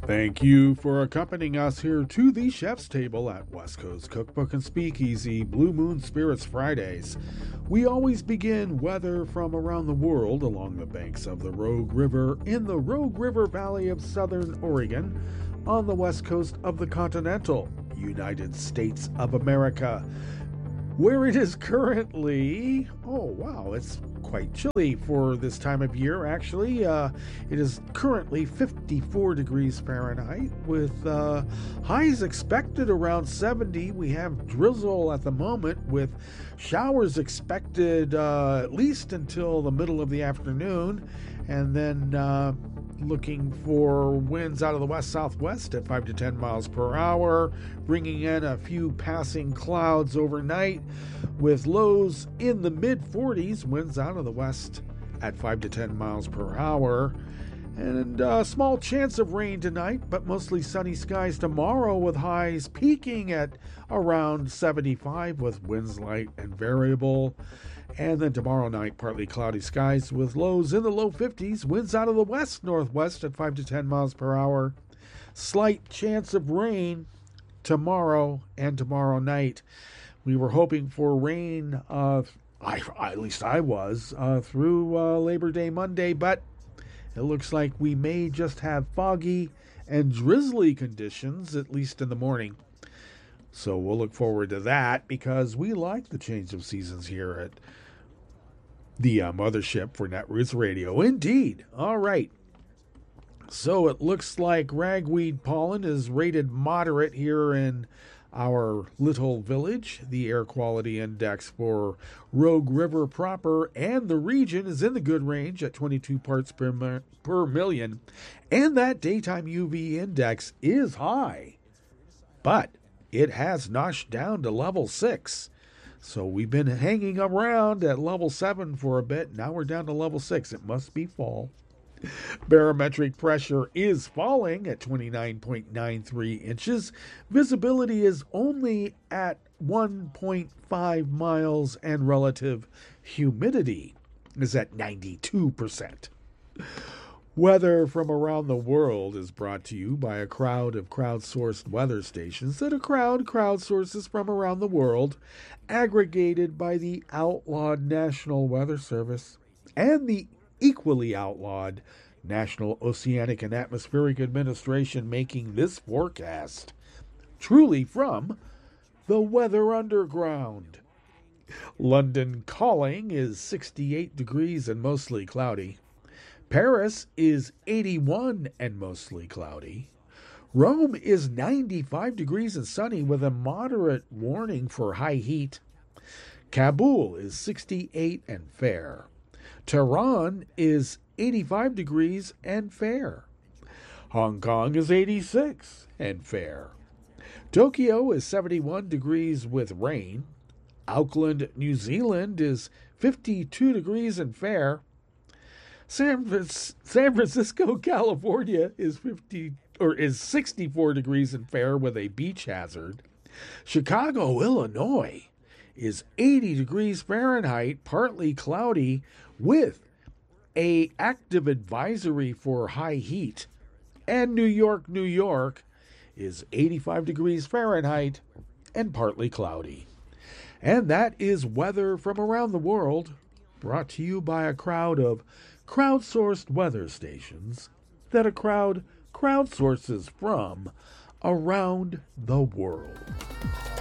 Thank you for accompanying us here to the chef's table at West Coast Cookbook and Speakeasy Blue Moon Spirits Fridays. We always begin weather from around the world along the banks of the Rogue River in the Rogue River Valley of southern Oregon on the west coast of the continental United States of America, where it is currently, it's quite chilly for this time of year, actually. It is currently 54 degrees Fahrenheit with highs expected around 70. We have drizzle at the moment with showers expected at least until the middle of the afternoon, and then looking for winds out of the west-southwest at 5 to 10 miles per hour, bringing in a few passing clouds overnight with lows in the mid-40s, winds out of the west at 5 to 10 miles per hour. And a small chance of rain tonight, but mostly sunny skies tomorrow with highs peaking at around 75 with winds light and variable. And then tomorrow night, partly cloudy skies with lows in the low 50s, winds out of the west-northwest at 5 to 10 miles per hour. Slight chance of rain tomorrow and tomorrow night. We were hoping for rain, at least I was, through Labor Day Monday, but it looks like we may just have foggy and drizzly conditions, at least in the morning. So we'll look forward to that because we like the change of seasons here at the mothership for Netroots Radio. Indeed. All right. So it looks like ragweed pollen is rated moderate here in our little village. The air quality index for Rogue River proper and the region is in the good range at 22 parts per million. And that daytime UV index is high. But it has notched down to level 6. So we've been hanging around at level 7 for a bit. Now we're down to level 6. It must be fall. Barometric pressure is falling at 29.93 inches. Visibility is only at 1.5 miles and relative humidity is at 92%. Weather from around the world is brought to you by a crowd of crowdsourced weather stations that a crowd crowdsources from around the world, aggregated by the outlawed National Weather Service and the equally outlawed National Oceanic and Atmospheric Administration, making this forecast truly from the Weather Underground. London calling is 68 degrees and mostly cloudy. Paris is 81 and mostly cloudy. Rome is 95 degrees and sunny with a moderate warning for high heat. Kabul is 68 and fair. Tehran is 85 degrees and fair. Hong Kong is 86 and fair. Tokyo is 71 degrees with rain. Auckland, New Zealand is 52 degrees and fair. San Francisco, California is 64 degrees and fair with a beach hazard. Chicago, Illinois is 80 degrees Fahrenheit, partly cloudy with a active advisory for high heat. And New York, New York is 85 degrees Fahrenheit and partly cloudy. And that is weather from around the world, brought to you by a crowd of crowdsourced weather stations that a crowd crowdsources from around the world.